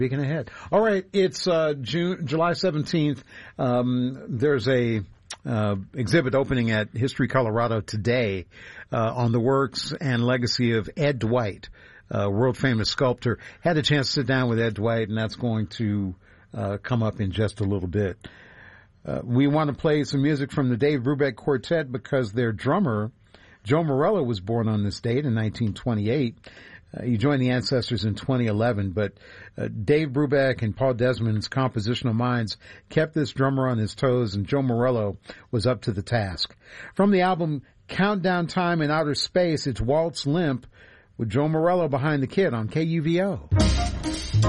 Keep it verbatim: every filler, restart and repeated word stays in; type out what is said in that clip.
Speaking ahead. All right, it's uh, June, July seventeenth. Um, there's a uh, exhibit opening at History Colorado today uh, on the works and legacy of Ed Dwight, uh, world-famous sculptor. Had a chance to sit down with Ed Dwight, and that's going to uh, come up in just a little bit. Uh, we want to play some music from the Dave Brubeck Quartet because their drummer, Joe Morello, was born on this date in nineteen twenty-eight. Uh, he joined the Ancestors in twenty eleven, but uh, Dave Brubeck and Paul Desmond's compositional minds kept this drummer on his toes, and Joe Morello was up to the task. From the album Countdown Time in Outer Space, it's Waltz Limp with Joe Morello behind the kit on K U V O.